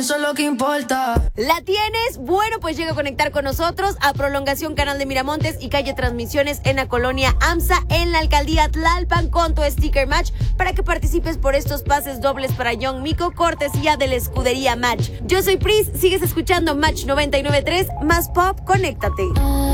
Eso es lo que importa. ¿La tienes? Bueno, pues llega a conectar con nosotros a Prolongación Canal de Miramontes y Calle Transmisiones en la colonia AMSA en la alcaldía Tlalpan con tu sticker match para que participes por estos pases dobles para Young Mico, cortesía de la escudería Match. Yo soy Pris, sigues escuchando Match 99.3, más pop, conéctate.